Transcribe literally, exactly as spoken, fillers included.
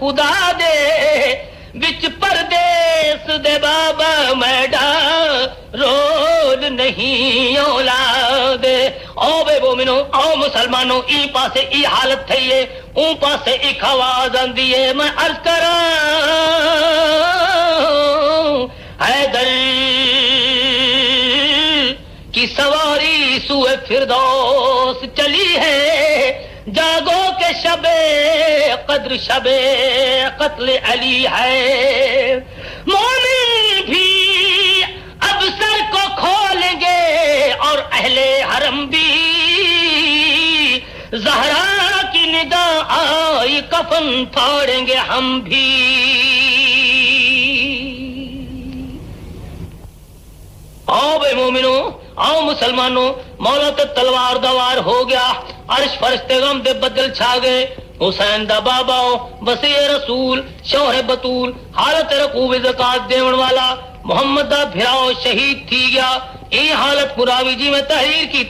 خدا دے وچ پردیس دے بابا میڈا رول نہیں اولاد او بے مومنو او مسلمانوں ای پاسے ای حالت تھی ہے اون پاسے ایک آواز آندی ہے میں عرض کراں حیدر کی سواری سوئے فردوس چلی ہے جاگو کے شب قدر شب قتل علی ہے مومن بھی اب سر کو کھولیں گے اور اہل حرم بھی زہرا کی ندا آئی کفن پھاڑیں گے ہم بھی آؤ بے مومنو آؤ مسلمانوں مولا تے تلوار دوار ہو گیا عرش فرشتے غم دے بدل چھا گئے حسین دا بابا وسیع رسول شوہر بطول حالت رکوب زکات دیون والا محمد دا بھراؤ شہید تھی گیا یہ حالت مراوی جی میں تحریر کی